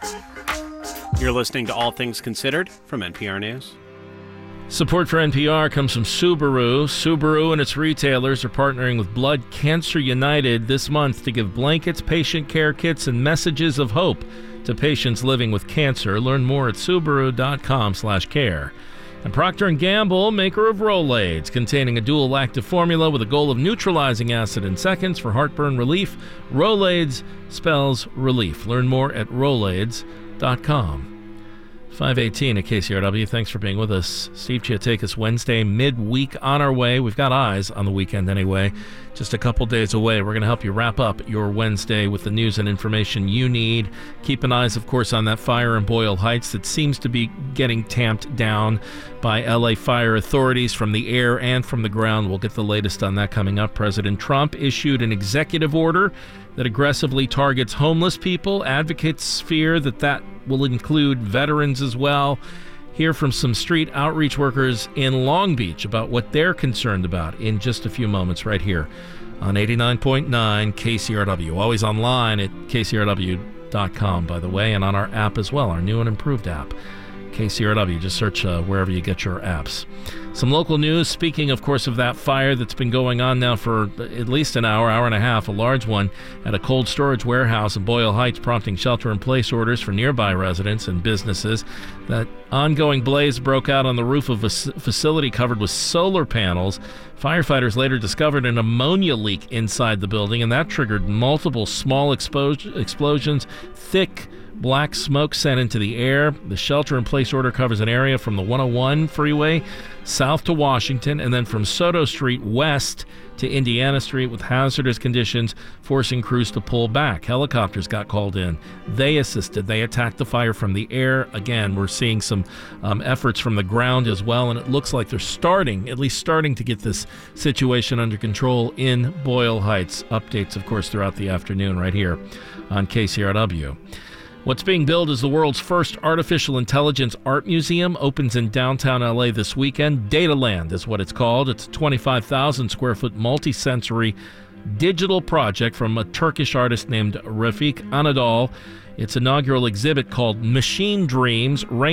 You're listening to All Things Considered from NPR News. Support for NPR comes from Subaru. Subaru and its retailers are partnering with Blood Cancer United this month to give blankets, patient care kits, and messages of hope to patients living with cancer. Learn more at Subaru.com/care. And Procter & Gamble, maker of Rolaids, containing a dual active formula with a goal of neutralizing acid in seconds for heartburn relief. Rolaids spells relief. Learn more at Rolaids.com. 5:18 at KCRW. Thanks for being with us. Steve Chiatakis, Wednesday, midweek on our way. We've got eyes on the weekend anyway. Just a couple days away. We're going to help you wrap up your Wednesday with the news and information you need. Keep an eye, of course, on that fire in Boyle Heights that seems to be getting tamped down by LA fire authorities from the air and from the ground. We'll get the latest on that coming up. President Trump issued an executive order that aggressively targets homeless people. Advocates fear that will include veterans as well. Hear from some street outreach workers in Long Beach about what they're concerned about in just a few moments right here on 89.9 KCRW. Always online at KCRW.com, by the way, and on our app as well, our new and improved app. KCRW, just search wherever you get your apps. Some local news, speaking, of course, of that fire that's been going on now for at least an hour and a half, a large one, at a cold storage warehouse in Boyle Heights, prompting shelter-in-place orders for nearby residents and businesses. That ongoing blaze broke out on the roof of a facility covered with solar panels. Firefighters later discovered an ammonia leak inside the building, and that triggered multiple small explosions, thick black smoke sent into the air. The shelter-in-place order covers an area from the 101 freeway south to Washington and then from Soto Street west to Indiana Street with hazardous conditions, forcing crews to pull back. Helicopters got called in. They assisted. They attacked the fire from the air. Again, we're seeing some efforts from the ground as well, and it looks like they're starting to get this situation under control in Boyle Heights. Updates, of course, throughout the afternoon right here on KCRW. What's being billed as the world's first artificial intelligence art museum opens in downtown LA this weekend. Dataland is what it's called. It's a 25,000 square foot multi-sensory digital project from a Turkish artist named Refik Anadol. Its inaugural exhibit, called Machine Dreams,